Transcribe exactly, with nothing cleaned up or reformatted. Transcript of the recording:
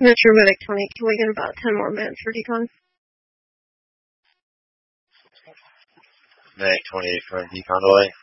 Metro Medic twenty, can we get about ten more minutes for decon? Medic twenty-eight for decon delay.